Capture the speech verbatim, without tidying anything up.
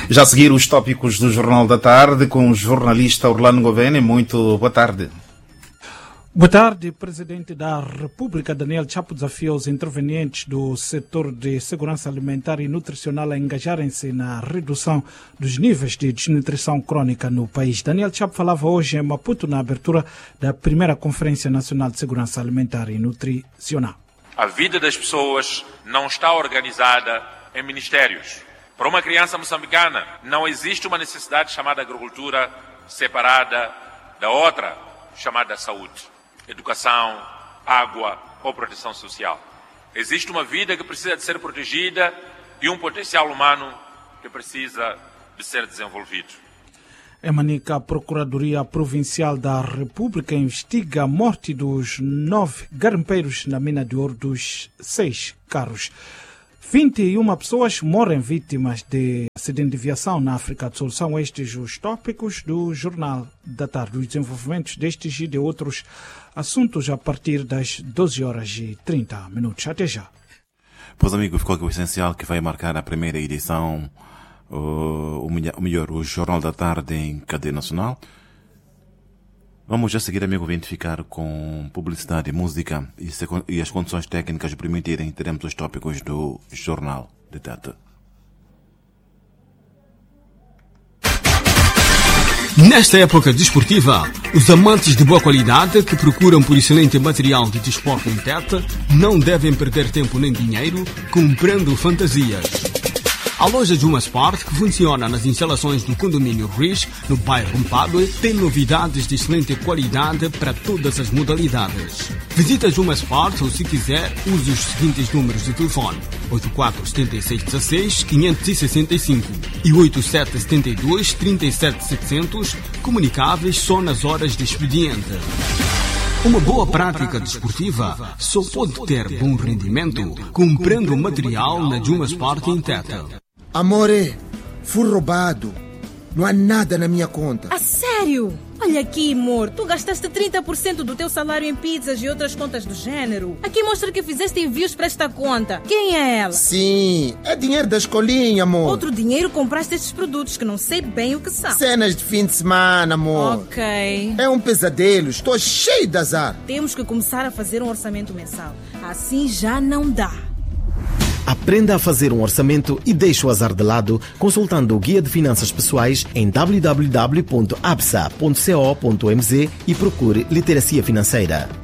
Já a seguir os tópicos do Jornal da Tarde com o jornalista Orlando Gouveia. Muito boa tarde. Boa tarde, Presidente da República Daniel Chapo desafia os intervenientes do setor de segurança alimentar e nutricional a engajarem-se na redução dos níveis de desnutrição crônica no país. Daniel Chapo falava hoje em Maputo na abertura da primeira Conferência Nacional de Segurança Alimentar e Nutricional. A vida das pessoas não está organizada em ministérios. Para uma criança moçambicana, não existe uma necessidade chamada agricultura separada da outra chamada saúde, educação, água ou proteção social. Existe uma vida que precisa de ser protegida e um potencial humano que precisa de ser desenvolvido. Em Manica, a Procuradoria Provincial da República investiga a morte dos nove garimpeiros na mina de ouro dos seis carros. vinte e uma pessoas morrem vítimas de acidente de viação na África do Sul. São estes os tópicos do Jornal da Tarde. Os desenvolvimentos destes e de outros assuntos a partir das doze horas e trinta minutos. Até já. Pois, amigos, ficou aqui o essencial que vai marcar a primeira edição, o, o melhor, o Jornal da Tarde em cadeia nacional. Vamos já seguir, amigo, identificar com publicidade, música e, e as condições técnicas permitirem, teremos os tópicos do Jornal de Tarde. Nesta época desportiva, os amantes de boa qualidade que procuram por excelente material de desporto em Tete não devem perder tempo nem dinheiro comprando fantasias. A loja Juma Sport, que funciona nas instalações do condomínio Riz, no bairro Mpadue, tem novidades de excelente qualidade para todas as modalidades. Visita Juma Sport ou, se quiser, use os seguintes números de telefone: oito quatro sete seis um seis cinco seis cinco e oito sete sete dois três sete sete zero zero, comunicáveis só nas horas de expediente. Uma boa prática desportiva só pode ter bom rendimento comprando material na Juma Sport em Tete. Amore, fui roubado. Não há nada na minha conta. A sério? Olha aqui, amor. Tu gastaste trinta por cento do teu salário em pizzas e outras contas do gênero. Aqui mostra que fizeste envios para esta conta. Quem é ela? Sim, é dinheiro da escolinha, amor. Outro dinheiro compraste estes produtos que não sei bem o que são. Cenas de fim de semana, amor. Ok. É um pesadelo. Estou cheio de azar. Temos que começar a fazer um orçamento mensal. Assim já não dá. Aprenda a fazer um orçamento e deixe o azar de lado consultando o Guia de Finanças Pessoais em w w w ponto absa ponto co ponto m z e procure Literacia Financeira.